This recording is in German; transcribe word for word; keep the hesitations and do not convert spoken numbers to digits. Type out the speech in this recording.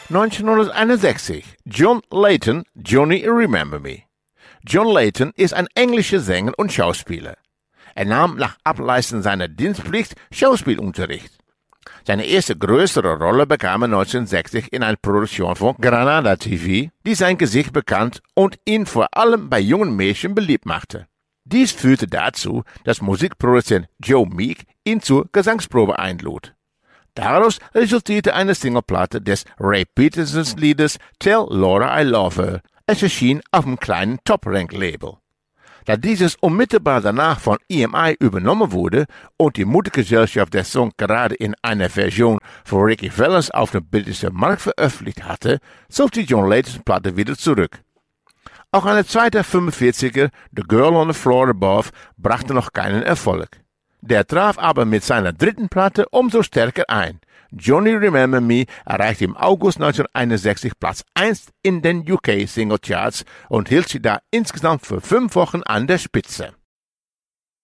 neunzehnhunderteinundsechzig. John Leyton, Johnny Remember Me. John Leyton ist ein englischer Sänger und Schauspieler. Er nahm nach Ableisten seiner Dienstpflicht Schauspielunterricht. Seine erste größere Rolle bekam er neunzehnhundertsechzig in einer Produktion von Granada T V, die sein Gesicht bekannt und ihn vor allem bei jungen Mädchen beliebt machte. Dies führte dazu, dass Musikproduzent Joe Meek ihn zur Gesangsprobe einlud. Daraus resultierte eine Singleplatte des Ray Petersons Liedes Tell Laura I Love Her. Es erschien auf dem kleinen Top-Rank-Label. Da dieses unmittelbar danach von E M I übernommen wurde und die Muttergesellschaft der Song gerade in einer Version von Ricky Valens auf dem britischen Markt veröffentlicht hatte, zog die John Leyton Platte wieder zurück. Auch eine zweite fünfundvierziger, The Girl on the Floor Above, brachte noch keinen Erfolg. Der traf aber mit seiner dritten Platte umso stärker ein. Johnny Remember Me erreichte im August neunzehnhunderteinundsechzig Platz eins in den U K Single Charts und hielt sie da insgesamt für fünf Wochen an der Spitze.